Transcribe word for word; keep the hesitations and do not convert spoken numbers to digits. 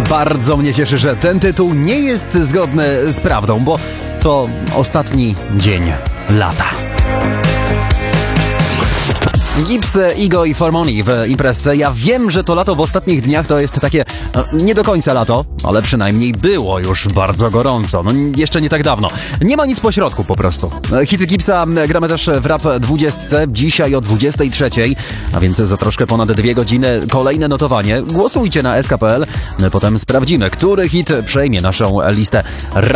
Bardzo mnie cieszy, że ten tytuł nie jest zgodny z prawdą, bo to ostatni dzień lata. Gibbs, Igo i For Money w imprezce. Ja wiem, że to lato w ostatnich dniach to jest takie no, nie do końca lato, ale przynajmniej było już bardzo gorąco. No jeszcze nie tak dawno. Nie ma nic pośrodku po prostu. Hity Gibbsa gramy też w Rap dwudziestce, dzisiaj o dwudziestej trzeciej, a więc za troszkę ponad dwie godziny kolejne notowanie. Głosujcie na S K kropka P L, potem sprawdzimy, który hit przejmie naszą listę rap.